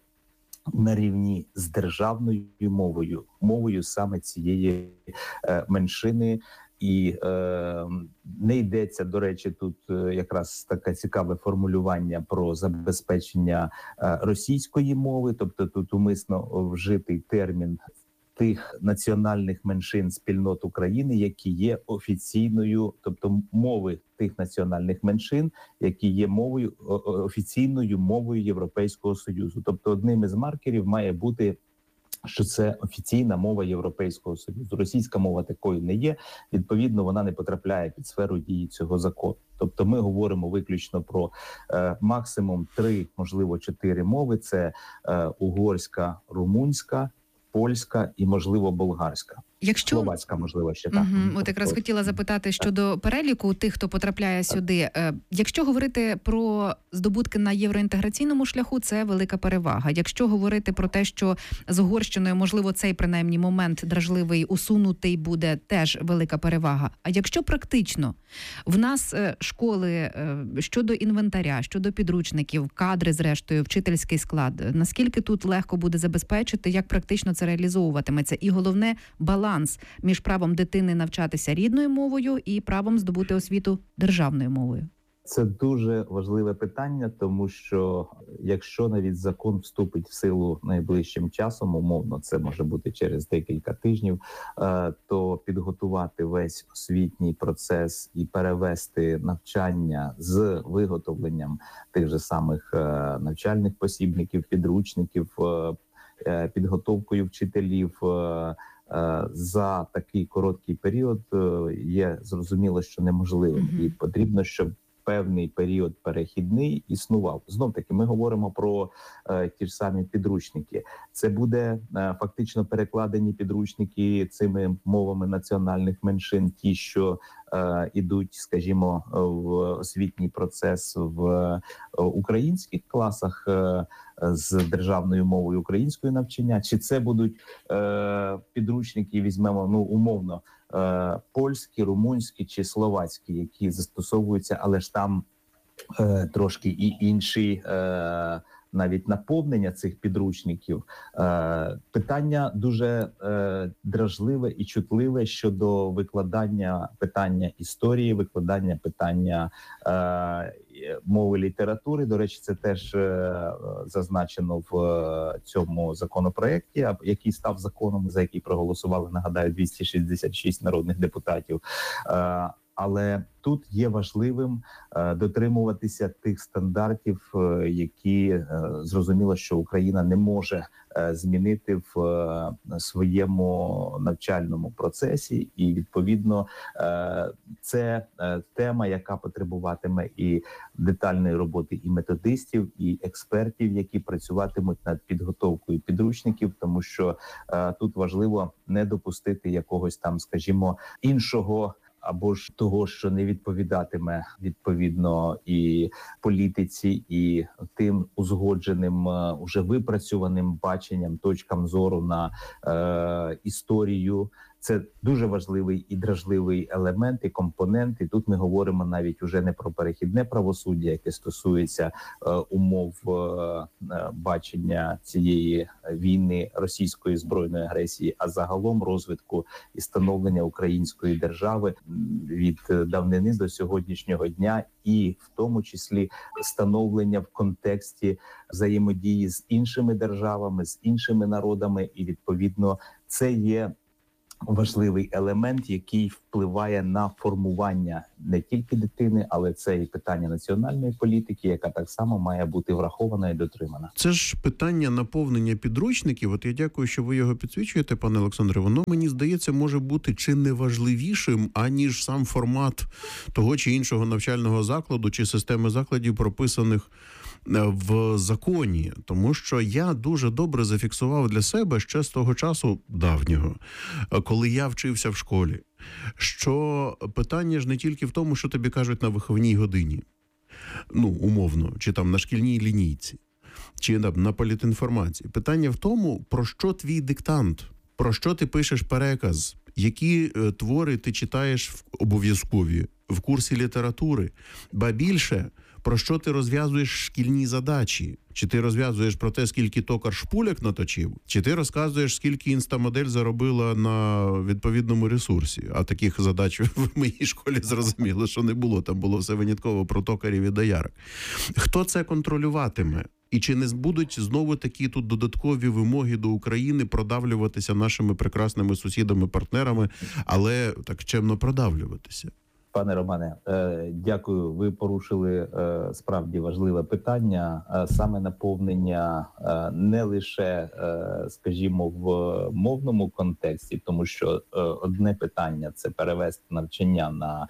на рівні з державною мовою, мовою саме цієї е, меншини. І е, не йдеться, до речі, тут е, якраз таке цікаве формулювання про забезпечення е, російської мови, тобто тут умисно вжитий термін тих національних меншин спільнот України, які є офіційною, тобто мови тих національних меншин, які є мовою офіційною мовою Європейського Союзу. Тобто одним із маркерів має бути, що це офіційна мова Європейського Союзу. Російська мова такою не є, відповідно, вона не потрапляє під сферу дії цього закону. Тобто ми говоримо виключно про е, максимум три, можливо, чотири мови. Це е, угорська, румунська, польська і, можливо, болгарська. Якщо... Словацька, можливо, ще так. Угу. От якраз хотіла запитати щодо переліку тих, хто потрапляє сюди. Якщо говорити про здобутки на євроінтеграційному шляху, це велика перевага. Якщо говорити про те, що з Угорщиною, можливо, цей принаймні момент дражливий усунутий буде, теж велика перевага. А якщо практично в нас школи щодо інвентаря, щодо підручників, кадри, зрештою, вчительський склад, наскільки тут легко буде забезпечити, як практично це реалізовуватиметься? І головне, баланс між правом дитини навчатися рідною мовою і правом здобути освіту державною мовою? Це дуже важливе питання, тому що якщо навіть закон вступить в силу найближчим часом, умовно, це може бути через декілька тижнів, то підготувати весь освітній процес і перевести навчання з виготовленням тих же самих навчальних посібників, підручників, підготовкою вчителів за такий короткий період є зрозуміло, що неможливим. Mm-hmm. І потрібно, щоб певний період перехідний існував. Знов-таки, ми говоримо про е, ті ж самі підручники. Це буде е, фактично перекладені підручники цими мовами національних меншин, ті, що е, ідуть, скажімо, в освітній процес в е, українських класах е, з державною мовою української навчання, чи це будуть е, підручники, візьмемо, ну, умовно, е, польські, румунські чи словацькі, які застосовуються, але ж там е, трошки і інші е, навіть наповнення цих підручників. Е, питання дуже е, дражливе і чутливе щодо викладання питання історії, викладання питання е, мови літератури. До речі, це теж е, зазначено в е, цьому законопроекті, який став законом, за який проголосували, нагадаю, двісті шістдесят шість народних депутатів. Е, Але тут є важливим е, дотримуватися тих стандартів, е, які е, зрозуміло, що Україна не може е, змінити в е, своєму навчальному процесі. І, відповідно, е, це е, тема, яка потребуватиме і детальної роботи і методистів, і експертів, які працюватимуть над підготовкою підручників, тому що е, тут важливо не допустити якогось там, скажімо, іншого або ж того, що не відповідатиме відповідно і політиці, і тим узгодженим, уже випрацьованим баченням, точкам зору на е, історію. Це дуже важливий і дражливий елемент, і компонент. І тут ми говоримо навіть уже не про перехідне правосуддя, яке стосується е, умов е, бачення цієї війни, російської збройної агресії, а загалом розвитку і становлення української держави від давнини до сьогоднішнього дня, і в тому числі становлення в контексті взаємодії з іншими державами, з іншими народами, і відповідно це є важливий елемент, який впливає на формування не тільки дитини, але це і питання національної політики, яка так само має бути врахована і дотримана. Це ж питання наповнення підручників. От я дякую, що ви його підсвічуєте, пане Олександре. Воно, мені здається, може бути чи не важливішим, аніж сам формат того чи іншого навчального закладу чи системи закладів, прописаних в законі. Тому що я дуже добре зафіксував для себе ще з того часу давнього, коли я вчився в школі, що питання ж не тільки в тому, що тобі кажуть на виховній годині, ну, умовно, чи там на шкільній лінійці, чи на, на політінформації. Питання в тому, про що твій диктант, про що ти пишеш переказ, які е, твори ти читаєш в обов'язкові в курсі літератури, ба більше, про що ти розв'язуєш шкільні задачі. Чи ти розв'язуєш про те, скільки токар шпуляк наточив, чи ти розказуєш, скільки інстамодель заробила на відповідному ресурсі. А таких задач в моїй школі зрозуміло, що не було. Там було все винятково про токарів і доярок. Хто це контролюватиме? І чи не будуть знову такі тут додаткові вимоги до України продавлюватися нашими прекрасними сусідами-партнерами, але так чемно продавлюватися? Пане Романе, дякую. Ви порушили справді важливе питання. Саме наповнення не лише, скажімо, в мовному контексті, тому що одне питання – це перевести навчання на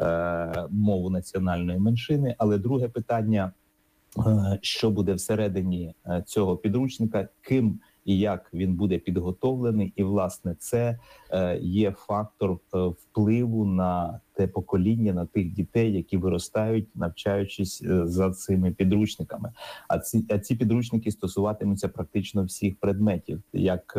мову національної меншини, але друге питання – що буде всередині цього підручника, ким і як він буде підготовлений. І, власне, це є фактор впливу на те покоління, на тих дітей, які виростають, навчаючись за цими підручниками. А ці, а ці підручники стосуватимуться практично всіх предметів, як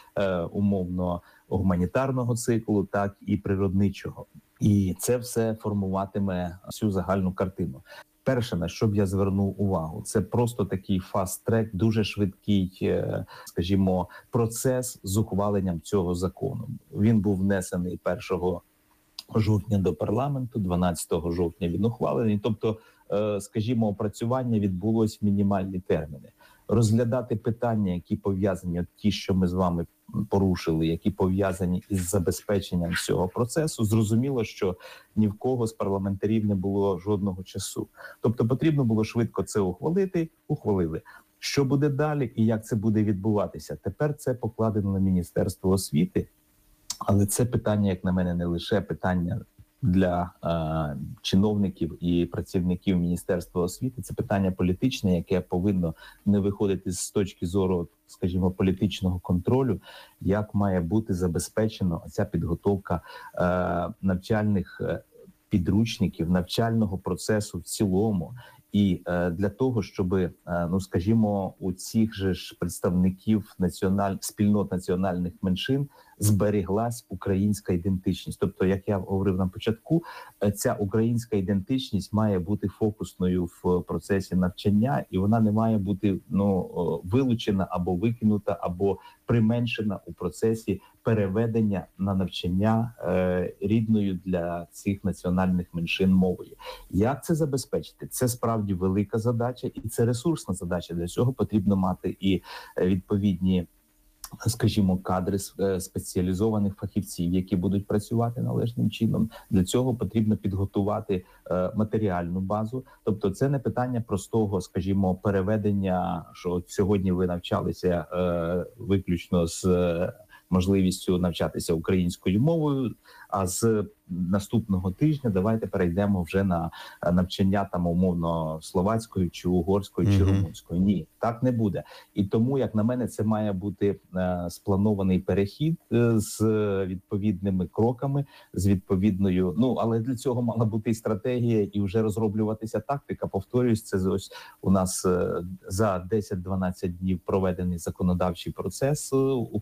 умовно гуманітарного циклу, так і природничого. І це все формуватиме всю загальну картину. Перше, на що б я звернув увагу, це просто такий фаст-трек, дуже швидкий, скажімо, процес з ухваленням цього закону. Він був внесений першого жовтня до парламенту, дванадцятого жовтня він ухвалений. Тобто, скажімо, опрацювання відбулось в мінімальні терміни. Розглядати питання, які пов'язані, от ті, що ми з вами порушили, які пов'язані із забезпеченням цього процесу, зрозуміло, що ні в кого з парламентарів не було жодного часу. Тобто потрібно було швидко це ухвалити, ухвалили. Що буде далі і як це буде відбуватися? Тепер це покладено на Міністерство освіти, але це питання, як на мене, не лише питання для е, чиновників і працівників Міністерства освіти. Це питання політичне, яке повинно не виходити з точки зору, скажімо, політичного контролю, як має бути забезпечено ця підготовка е, навчальних підручників, навчального процесу в цілому. І е, для того, щоб, е, ну скажімо, у цих же ж представників національ... спільнот національних меншин зберіглась українська ідентичність. Тобто, як я говорив на початку, ця українська ідентичність має бути фокусною в процесі навчання, і вона не має бути ну вилучена або викинута, або применшена у процесі переведення на навчання е, рідною для цих національних меншин мовою. Як це забезпечити? Це справді велика задача, і це ресурсна задача. Для цього потрібно мати і відповідні, скажімо, кадри спеціалізованих фахівців, які будуть працювати належним чином. Для цього потрібно підготувати е, матеріальну базу. Тобто це не питання простого, скажімо, переведення, що сьогодні ви навчалися е, виключно з е, можливістю навчатися українською мовою, а з наступного тижня давайте перейдемо вже на навчання там умовно словацькою чи угорською mm-hmm. чи румунською. Ні, так не буде. І тому, як на мене, це має бути е, спланований перехід е, з відповідними кроками, з відповідною, ну, але для цього мала бути і стратегія, і вже розроблюватися тактика. Повторюсь, це ось у нас е, за десять-дванадцять днів проведений законодавчий процес, е,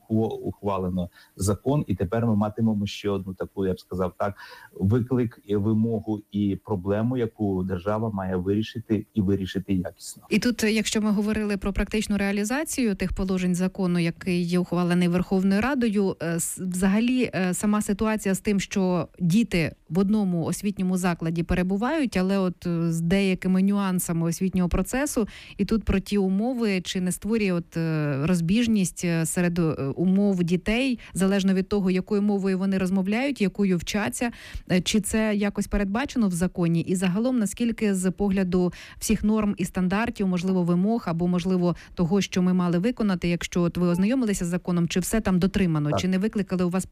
ухвалено закон, і тепер ми матимемо ще одну таку, я б сказав так, виклик, і вимогу і проблему, яку держава має вирішити і вирішити якісно. І тут, якщо ми говорили про практичну реалізацію тих положень закону, який є ухвалений Верховною Радою, взагалі сама ситуація з тим, що діти в одному освітньому закладі перебувають, але от з деякими нюансами освітнього процесу, і тут про ті умови, чи не створює от розбіжність серед умов дітей, залежно від того, якою мовою вони розмовляють, якою вчаться. Чи це якось передбачено в законі? І загалом, наскільки з погляду всіх норм і стандартів, можливо, вимог або, можливо, того, що ми мали виконати, якщо от ви ознайомилися з законом, чи все там дотримано? Так. Чи не викликали у вас